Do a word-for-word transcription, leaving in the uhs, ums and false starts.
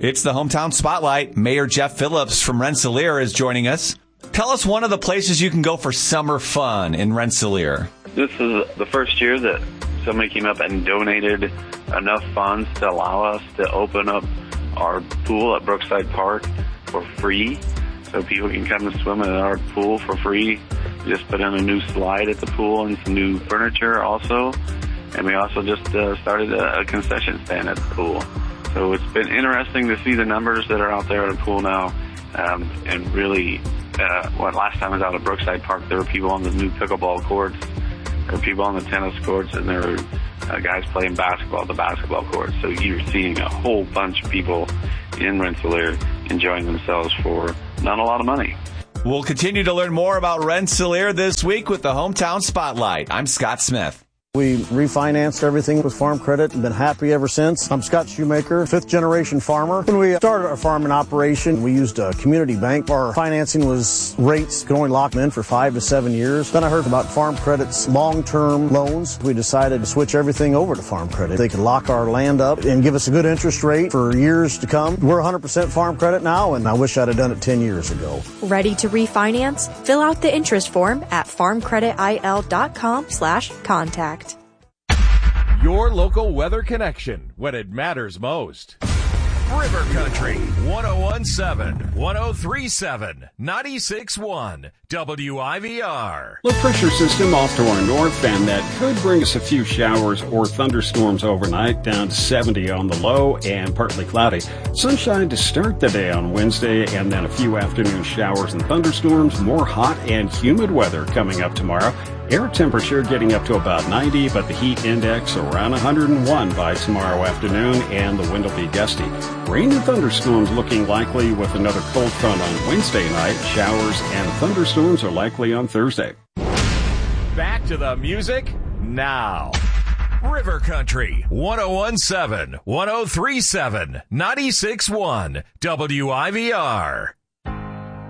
It's the Hometown Spotlight. Mayor Jeff Phillips from Rensselaer is joining us. Tell us one of the places you can go for summer fun in Rensselaer. This is the first year that somebody came up and donated enough funds to allow us to open up our pool at Brookside Park for free. So people can come and swim in our pool for free. We just put in a new slide at the pool and some new furniture also. And we also just uh, started a, a concession stand at the pool. So it's been interesting to see the numbers that are out there at the pool now. Um, and really, uh, well, last time I was out at Brookside Park, there were people on the new pickleball courts. There were people on the tennis courts, and there were uh, guys playing basketball at the basketball courts. So you're seeing a whole bunch of people in Rensselaer enjoying themselves for not a lot of money. We'll continue to learn more about Rensselaer this week with the Hometown Spotlight. I'm Scott Smith. We refinanced everything with Farm Credit and been happy ever since. I'm Scott Shoemaker, fifth generation farmer. When we started our farming operation, we used a community bank. Our financing was rates, could only lock them in for five to seven years. Then I heard about Farm Credit's long-term loans. We decided to switch everything over to Farm Credit. They could lock our land up and give us a good interest rate for years to come. We're one hundred percent Farm Credit now, and I wish I'd have done it ten years ago. Ready to refinance? Fill out the interest form at farmcreditil.com slash contact. Your local weather connection when it matters most. River Country, one oh one point seven, one oh three point seven, ninety-six point one, W I V R. Low pressure system off to our north, and that could bring us a few showers or thunderstorms overnight, down to seventy on the low and partly cloudy. Sunshine to start the day on Wednesday, and then a few afternoon showers and thunderstorms. More hot and humid weather coming up tomorrow. Air temperature getting up to about ninety, but the heat index around one hundred one by tomorrow afternoon, and the wind will be gusty. Rain and thunderstorms looking likely with another cold front on Wednesday night. Showers and thunderstorms are likely on Thursday. Back to the music now. River Country, one oh one point seven, one oh three point seven, ninety-six point one, W I V R.